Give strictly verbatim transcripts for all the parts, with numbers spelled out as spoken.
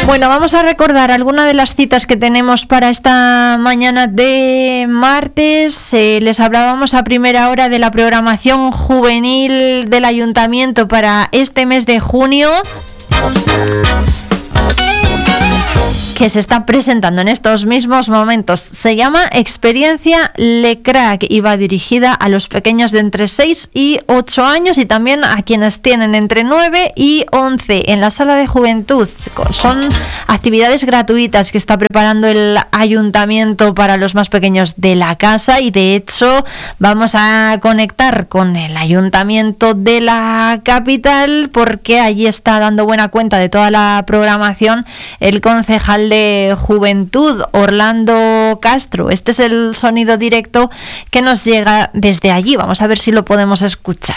Bueno, vamos a recordar algunas de las citas que tenemos para esta mañana de martes. Eh, les hablábamos a primera hora de la programación juvenil del Ayuntamiento para este mes de junio, que se está presentando en estos mismos momentos. Se llama Experiencia Lecrac y va dirigida a los pequeños de entre seis y ocho años y también a quienes tienen entre nueve y once en la sala de juventud. Son actividades gratuitas que está preparando el Ayuntamiento para los más pequeños de la casa, y de hecho vamos a conectar con el Ayuntamiento de la capital porque allí está dando buena cuenta de toda la programación el concejal de Juventud, Orlando Castro. Este es el sonido directo que nos llega desde allí. Vamos a ver si lo podemos escuchar.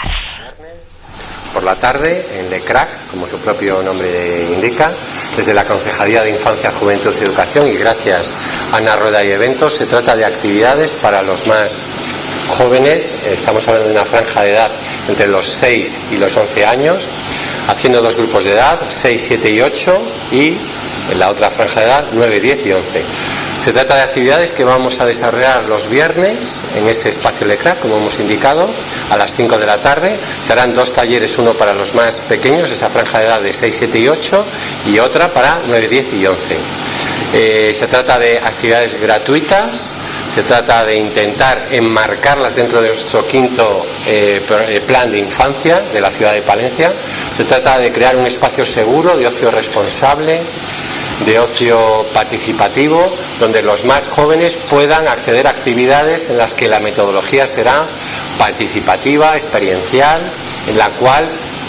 Por la tarde en Lecrac, como su propio nombre indica, desde la Concejalía de Infancia, Juventud y Educación, y gracias a Ana Rueda y Eventos, se trata de actividades para los más jóvenes. Estamos hablando de una franja de edad entre los seis y los once años, haciendo dos grupos de edad, seis, siete y ocho, y en la otra franja de edad, nueve, diez y once. Se trata de actividades que vamos a desarrollar los viernes en ese espacio Lecrac, como hemos indicado, a las cinco de la tarde. Se harán dos talleres, uno para los más pequeños, esa franja de edad de seis, siete y ocho, y otra para nueve, diez y once. Eh, se trata de actividades gratuitas, se trata de intentar enmarcarlas dentro de nuestro quinto eh, plan de infancia de la ciudad de Palencia. Se trata de crear un espacio seguro, de ocio responsable, de ocio participativo, donde los más jóvenes puedan acceder a actividades en las que la metodología será participativa, experiencial, en la cual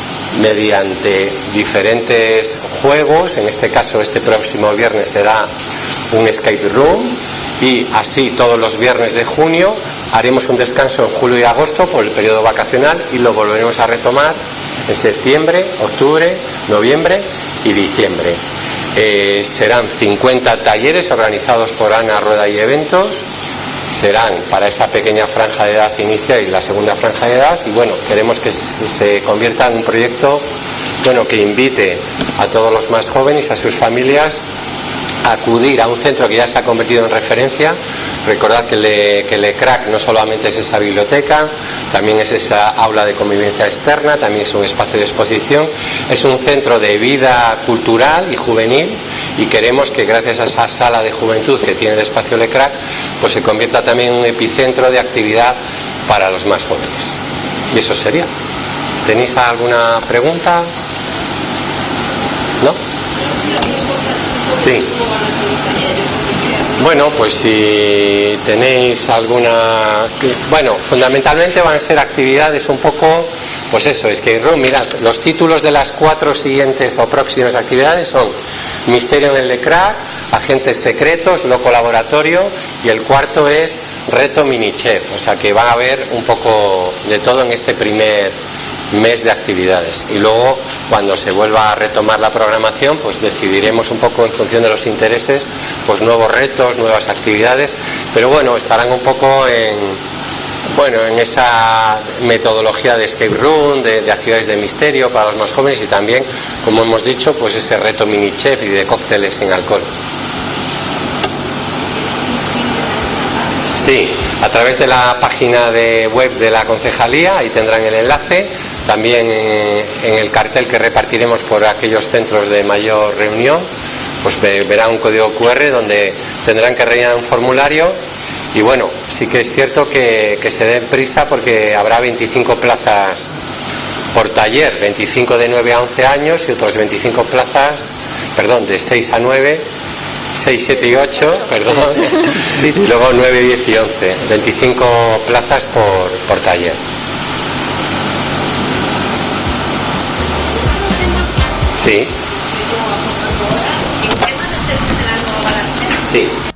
mediante diferentes juegos, en este caso este próximo viernes será un escape room, y así todos los viernes de junio haremos un descanso en julio y agosto por el periodo vacacional, y lo volveremos a retomar en septiembre, octubre, noviembre y diciembre. Eh, serán cincuenta talleres organizados por Ana Rueda y Eventos. Serán para esa pequeña franja de edad inicial y la segunda franja de edad, y bueno, queremos que se convierta en un proyecto, bueno, que invite a todos los más jóvenes, a sus familias, a acudir a un centro que ya se ha convertido en referencia. Recordad que le, que Lecrac no solamente es esa biblioteca, también es esa aula de convivencia externa, también es un espacio de exposición, es un centro de vida cultural y juvenil, y queremos que gracias a esa sala de juventud que tiene el espacio Lecrac, pues se convierta también en un epicentro de actividad para los más jóvenes. Y eso sería. ¿Tenéis alguna pregunta? ¿No? Sí. Bueno, pues si tenéis alguna... Bueno, fundamentalmente van a ser actividades un poco, pues eso, escape room. Mirad, los títulos de las cuatro siguientes o próximas actividades son Misterio en el Lecrac, Agentes Secretos, Loco Laboratorio, y el cuarto es Reto Mini Chef. O sea que van a haber un poco de todo en este primer mes de actividades, y luego cuando se vuelva a retomar la programación, pues decidiremos un poco en función de los intereses, pues nuevos retos, nuevas actividades, pero bueno, estarán un poco en bueno en esa metodología de escape room, de, de actividades de misterio para los más jóvenes, y también, como hemos dicho, pues ese reto mini chef y de cócteles sin alcohol. Sí, a través de la página de web de la concejalía, ahí tendrán el enlace. También eh, en el cartel que repartiremos por aquellos centros de mayor reunión, pues ve, verán un código cu erre donde tendrán que rellenar un formulario. Y bueno, sí que es cierto que, que se den prisa, porque habrá veinticinco plazas por taller, veinticinco de nueve a once años y otras veinticinco plazas, perdón, de seis a nueve, seis, siete y ocho, perdón, sí, sí. Y luego nueve, diez y once, veinticinco plazas por, por taller. Sí. Sí.